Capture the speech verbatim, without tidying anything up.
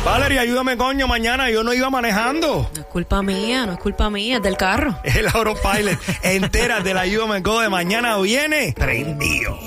Valeria, ayúdame, coño, mañana yo no iba manejando. No es culpa mía, no es culpa mía, es del carro. El Autopilot. Entera de la Ayúdame Go de mañana viene prendido.